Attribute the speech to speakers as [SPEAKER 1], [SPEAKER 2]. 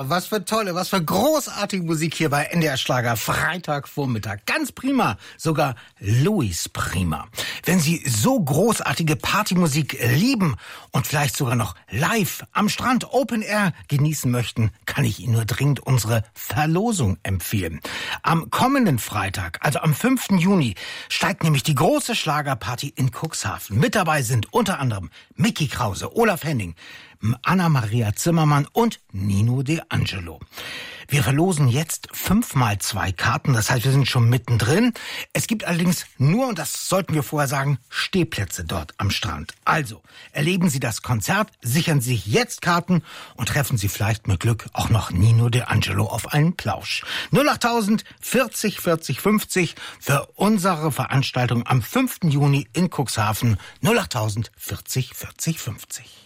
[SPEAKER 1] was für tolle, was für großartige Musik hier bei NDR Schlager Freitagvormittag. Ganz prima, sogar Louis prima. Wenn Sie so großartige Partymusik lieben und vielleicht sogar noch live am Strand Open Air genießen möchten, kann ich Ihnen nur dringend unsere Verlosung empfehlen. Am kommenden Freitag, also am 5. Juni, steigt nämlich die große Schlagerparty in Cuxhaven. Mit dabei sind unter anderem Micky Krause, Olaf Henning, Anna-Maria Zimmermann und Nino De Angelo. Wir verlosen jetzt 5x2 Karten, das heißt, wir sind schon mittendrin. Es gibt allerdings nur, und das sollten wir vorher sagen, Stehplätze dort am Strand. Also, erleben Sie das Konzert, sichern Sie sich jetzt Karten und treffen Sie vielleicht mit Glück auch noch Nino De Angelo auf einen Plausch. 08000 40 40 50 für unsere Veranstaltung am 5. Juni in Cuxhaven. 08000 40 40 50.